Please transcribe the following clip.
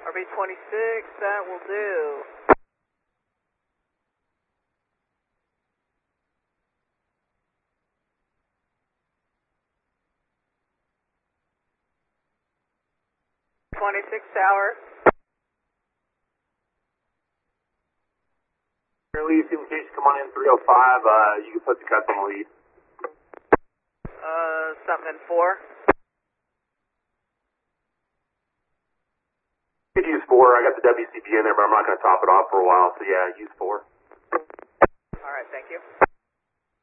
RB-26, that will do. Tower. Lead, communication, come on in 305. You can put the cuts on the lead. Something in 4. You could use 4. I got the WCP in there, but I'm not going to top it off for a while, so yeah, use 4. Alright, thank you.